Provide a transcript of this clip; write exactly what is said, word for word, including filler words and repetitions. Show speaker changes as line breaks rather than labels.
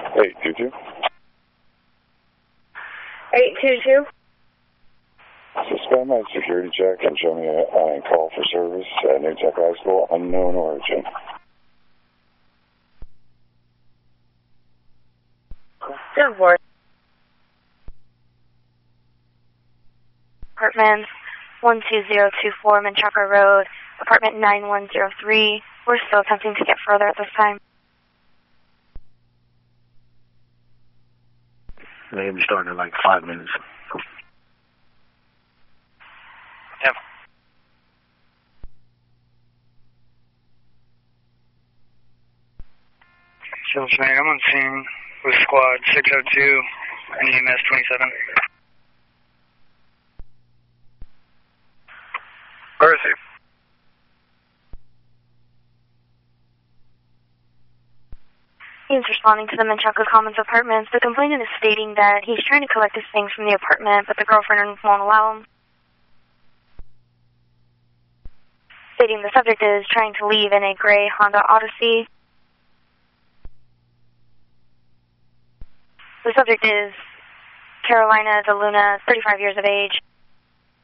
eight two two.
eight two two.
Suspend my security check and show me a uh, call for service at New Tech High School, unknown origin.
ten four. Apartment one two zero two four Menchaca Road, apartment nine one zero three. We're still attempting to get further at this time.
Maybe starting in like five minutes.
Yep. Sales man, I'm on scene with squad six oh two and E M S twenty-seven. Where is he?
He's responding to the Menchaca Commons apartments. The complainant is stating that he's trying to collect his things from the apartment, but the girlfriend won't allow him. Stating the subject is trying to leave in a gray Honda Odyssey. The subject is Carolina DeLuna, thirty-five years of age.